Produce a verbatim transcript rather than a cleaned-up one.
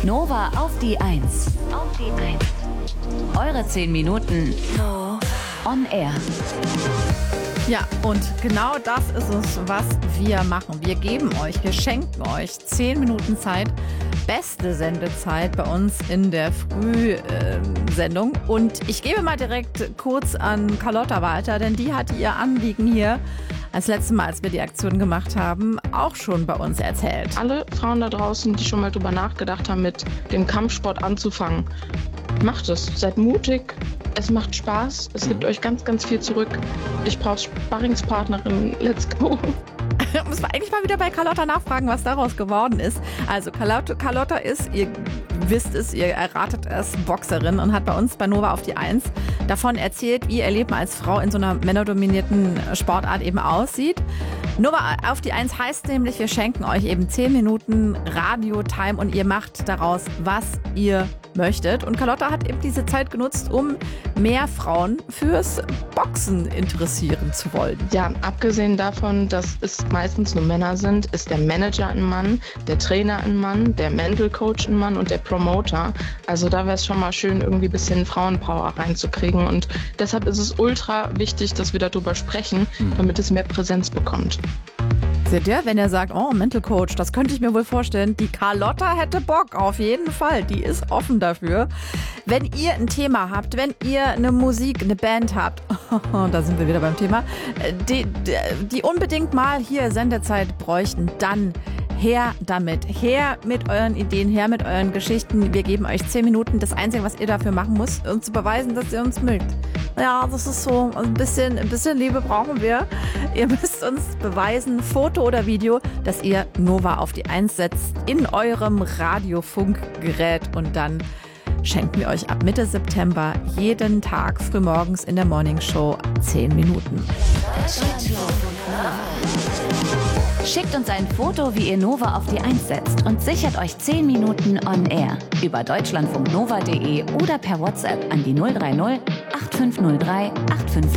Nova auf die Eins. Auf die Eins. Eure zehn Minuten on air. Ja, und genau das ist es, was wir machen. Wir geben euch, wir schenken euch zehn Minuten Zeit, beste Sendezeit bei uns in der Frühsendung. Äh, und ich gebe mal direkt kurz an Carlotta weiter, denn die hat ihr Anliegen hier als letztes Mal, als wir die Aktion gemacht haben, auch schon bei uns erzählt. Alle Frauen da draußen, die schon mal drüber nachgedacht haben, mit dem Kampfsport anzufangen, macht es. Seid mutig. Es macht Spaß. Es gibt euch ganz, ganz viel zurück. Ich brauche Sparringspartnerin. Let's go. Muss man eigentlich mal wieder bei Carlotta nachfragen, was daraus geworden ist. Also Carlotta, Carlotta ist, ihr wisst es, ihr erratet es, Boxerin und hat bei uns bei Nova auf die Eins davon erzählt, wie ihr Leben als Frau in so einer männerdominierten Sportart eben aussieht. Nova auf die Eins heißt nämlich, wir schenken euch eben zehn Minuten Radio-Time und ihr macht daraus, was ihr möchtet. Und Carlotta hat eben diese Zeit genutzt, um mehr Frauen fürs Boxen interessieren zu wollen. Ja, abgesehen davon, dass es meistens nur Männer sind, ist der Manager ein Mann, der Trainer ein Mann, der Mental Coach ein Mann und der Promoter. Also da wäre es schon mal schön, irgendwie ein bisschen Frauenpower reinzukriegen. Und deshalb ist es ultra wichtig, dass wir darüber sprechen, damit es mehr Präsenz bekommt. Seht ihr, wenn er sagt, oh, Mental Coach, das könnte ich mir wohl vorstellen. Die Carlotta hätte Bock, auf jeden Fall. Die ist offen dafür. Wenn ihr ein Thema habt, wenn ihr eine Musik, eine Band habt, da sind wir wieder beim Thema, die, die unbedingt mal hier Sendezeit bräuchten, dann her damit. Her mit euren Ideen, her mit euren Geschichten. Wir geben euch zehn Minuten. Das Einzige, was ihr dafür machen müsst, uns zu beweisen, dass ihr uns mögt. Ja, das ist so, ein bisschen, ein bisschen Liebe brauchen wir. Ihr müsst uns beweisen, Foto oder Video, dass ihr Nova auf die Eins setzt in eurem Radiofunkgerät und dann schenken wir euch ab Mitte September jeden Tag frühmorgens in der Morningshow zehn Minuten. Schickt uns ein Foto, wie ihr Nova auf die Eins setzt und sichert euch zehn Minuten on air über deutschlandfunknova punkt de oder per WhatsApp an die null drei null acht fünf null drei acht fünf